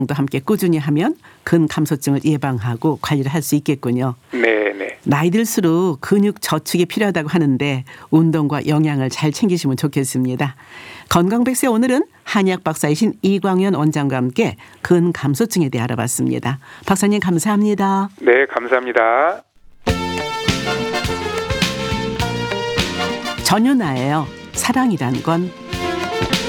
도 함께 꾸준히 하면 근감소증을 예방하고 관리를 할 수 있겠군요. 네네. 나이 들수록 근육 저축이 필요하다고 하는데 운동과 영양을 잘 챙기시면 좋겠습니다. 건강백세 오늘은 한의학 박사이신 이광현 원장과 함께 근감소증에 대해 알아봤습니다. 박사님 감사합니다. 네, 감사합니다. 전윤아예요. 사랑이란 건.